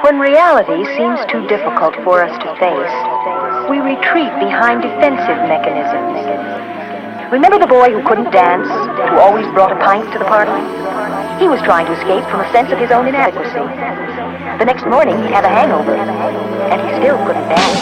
When reality seems too difficult for us to face, we retreat behind defensive mechanisms. Remember the boy who couldn't dance, who always brought a pint to the party? He was trying to escape from a sense of his own inadequacy. The next morning, he had a hangover, and he still couldn't dance.